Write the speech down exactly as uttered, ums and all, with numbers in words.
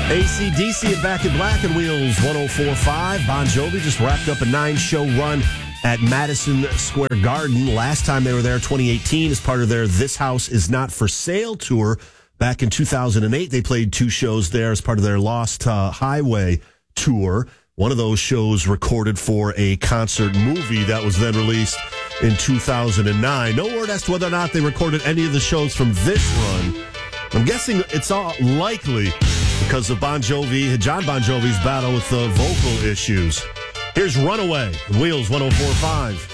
A C D C and Back in Black and Wheels one oh four point five. Bon Jovi just wrapped up a nine-show run at Madison Square Garden. Last time they were there, twenty eighteen, as part of their This House Is Not For Sale tour. Back in two thousand eight, they played two shows there as part of their Lost uh, Highway tour. One of those shows recorded for a concert movie that was then released in two thousand nine. No word as to whether or not they recorded any of the shows from this run. I'm guessing it's all likely because of Bon Jovi, John Bon Jovi's battle with the vocal issues. Here's Runaway, Wheels one oh four point five.